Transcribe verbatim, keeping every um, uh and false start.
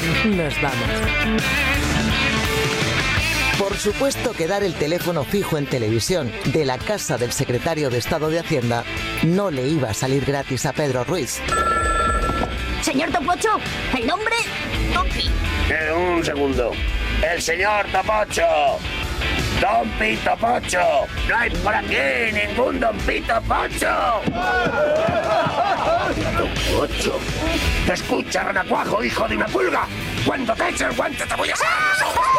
Nos vamos. Por supuesto que dar el teléfono fijo en televisión de la casa del secretario de Estado de Hacienda no le iba a salir gratis a Pedro Ruiz. Señor Topocho, el nombre Topi. Eh, un segundo. El señor Topocho. Don Pito Pocho. No hay por aquí ningún Don Pito Pocho. Topocho. Escucha, renacuajo, hijo de una pulga. Cuando te eche el guante te voy a sacar los ojos.